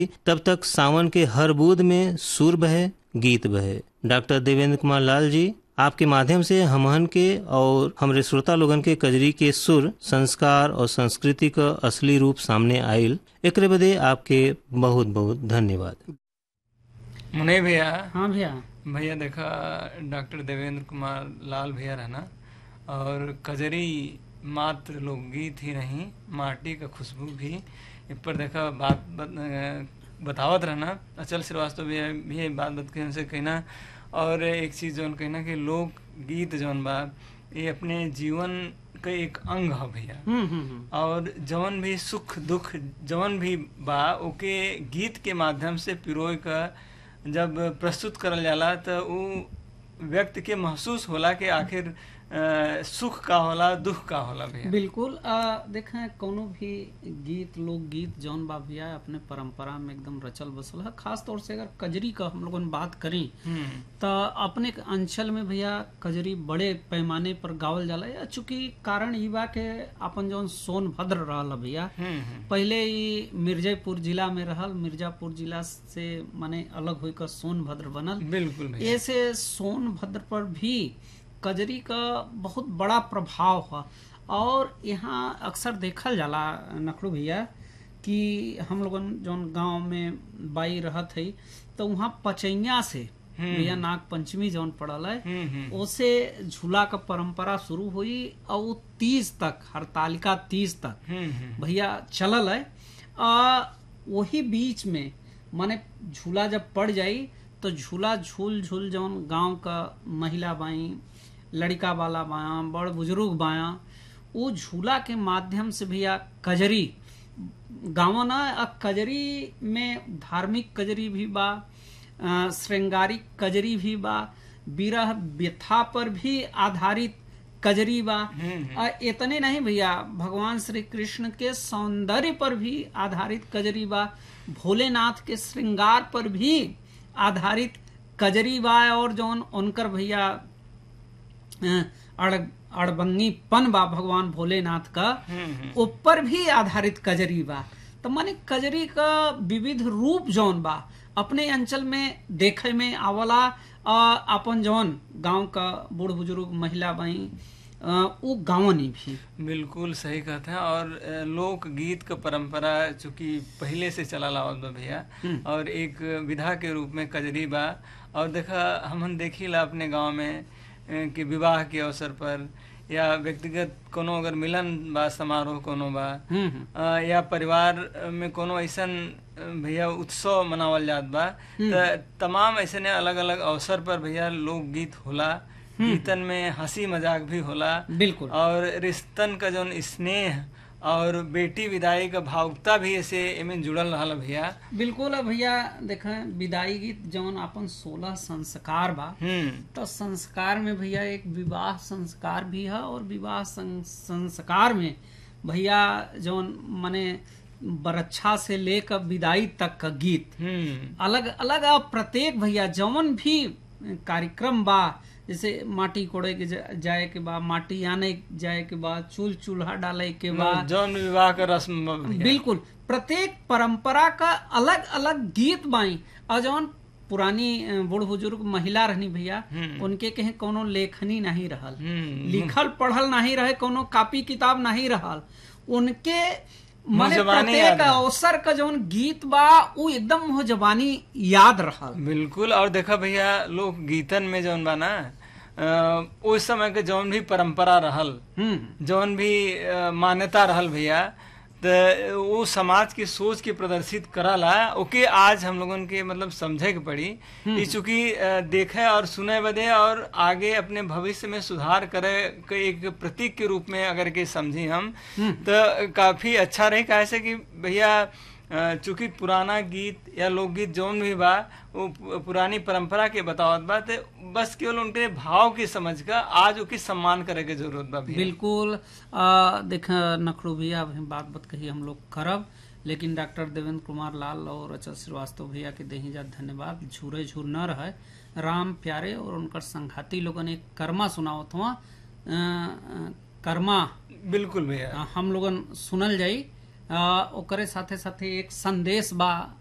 तब तक सावन के हर बूंद में सुर बहे, गीत बहे। डॉक्टर देवेंद्र कुमार लाल जी, आपके माध्यम से हमहन के और हमरे श्रोता लोगन के कजरी के सुर, संस्कार और संस्कृति का असली रूप सामने आयल। एकरे बदे आपके बहुत बहुत धन्यवाद। मुने भैया। हाँ भैया। भैया देखा डॉक्टर देवेंद्र कुमार लाल भैया रहना, और कजरी मात्र लोकगीत ही नहीं, माटी का खुशबू भी इस पर देखा बात बतावत रहना। अचल श्रीवास्तव भी बात के से कहना। और एक चीज़ जौन कहना कि लोक गीत जौन बा ये अपने जीवन का एक अंग है भैया। और जौन भी सुख दुख जौन भी बा ओके गीत के माध्यम से पिरोय का जब प्रस्तुत करल जाला तो वो व्यक्ति के महसूस होला कि आखिर सुख का होला, दुख का होला भैया। बिल्कुल। देखें कोनो भी गीत, लोकगीत जौन बा भैया अपने परंपरा में एकदम रचल बसल है। खास तौर से अगर कजरी का हम लोगन बात करें तो अपने अंचल में भैया कजरी बड़े पैमाने पर गावल जाला। या चूंकि कारण ये बा के अपन जौन सोनभद्र रहल भैया, पहले ही मिर्जापुर जिला में रहल, मिर्जापुर जिला से माने अलग होकर सोनभद्र बनल। बिल्कुल। ऐसे सोनभद्र पर भी कजरी का बहुत बड़ा प्रभाव है। और यहाँ अक्सर देखल जाला नखड़ू भैया कि हम लोगन जौन गांव में बाई रहत है तो वहाँ पचैया से भैया नाग पंचमी जौन पड़ल है उसे झूला का परंपरा शुरू हुई और 30 तक, हरतालिका 30 तक भैया चलल है। वही बीच में माने झूला जब पड़ जाई तो झूला झूल झूल जौन गांव का महिला बाई, लड़का वाला बाया, बड़ बुजुर्ग बाया, वो झूला के माध्यम से भैया कजरी गावना। कजरी में धार्मिक कजरी भी बा, श्रृंगारिक कजरी भी बा, विरह व्यथा पर भी आधारित कजरी बा। इतने नहीं भैया, भगवान श्री कृष्ण के सौंदर्य पर भी आधारित कजरी बा, भोलेनाथ के श्रृंगार पर भी आधारित कजरी बा। और जौन उनकर भैया अड़बंगीपन बा भगवान भोलेनाथ का, ऊपर भी आधारित कजरी बा। तो माने कजरी का विविध रूप जौन बा अपने अंचल में देखे में आवला। अपन जौन गांव का बूढ़ बुजुर्ग महिला बाई वो गावनी भी। बिल्कुल सही कहते हैं। और लोक गीत का परंपरा चूंकि पहले से चला लावत बा भैया, और एक विधा के रूप में कजरी बा। और देखा हमन देखीला अपने गांव में कि विवाह के अवसर पर या व्यक्तिगत कोनो अगर मिलन बा, समारोह कोनो बा, या परिवार में कोनो ऐसन भैया उत्सव मनावल जात बा, तमाम ऐसे अलग अलग अवसर पर भैया लोक गीत होला। गीतन में हंसी मजाक भी होला। बिल्कुल। और रिश्तन का जो स्नेह और बेटी विदाई का भावुकता भी ऐसे इनमें जुड़ल रहा भैया। बिल्कुल। भैया देखें विदाई गीत जौन अपन 16 संस्कार बा, तो संस्कार में भैया एक विवाह संस्कार भी है। और विवाह संस्कार में भैया जौन माने बरच्छा से लेकर विदाई तक का गीत अलग अलग प्रत्येक भैया जौन भी कार्यक्रम बा, जैसे माटी कोड़े के जाए के बाद, माटी आने जाए के बाद, चूल्हा डाले के बाद, जौन विवाह का रस्म। बिल्कुल। प्रत्येक परंपरा का अलग अलग गीत बाई। और जौन पुरानी बूढ़ बुजुर्ग महिला रहनी भैया, उनके कहीं कोनो लेखनी नहीं रहल, लिखल पढ़ल नहीं रहे, कोनो कॉपी किताब नहीं रहल, उनके माने प्रत्येक अवसर का जौन गीत बा वो एकदम हो जबानी याद रहल। बिल्कुल। और देखा भैया लोक गीतन में जौन बा ना उस समय के जौन भी परंपरा रहल, जौन भी मान्यता रहल भैया, तो वो समाज की सोच के प्रदर्शित कराला। ओके आज हम लोगन के मतलब समझे के पड़ी, चूंकि देखे और सुने बदे और आगे अपने भविष्य में सुधार करे के एक प्रतीक के रूप में अगर के समझी हम तो काफी अच्छा रही। कैसे कि भैया चूंकि पुराना गीत या लोकगीत जौन भी बा वो पुरानी परंपरा के बतावत बा, तो बस केवल उनके भाव की समझ का आज उसकी सम्मान करे के जरूरत बा। बिल्कुल। देखा नखड़ू भैया बात कही हम लोग करब, लेकिन डॉक्टर देवेंद्र कुमार लाल और अचल श्रीवास्तव भैया के देही जा धन्यवाद। झूरे झूर न रहे राम प्यारे और उनकर संघाती लोगन एक कर्मा सुनावत हुआ कर्मा। बिल्कुल भैया हम लोगन सुनल जाई। ओकरे साथे साथे एक संदेश बा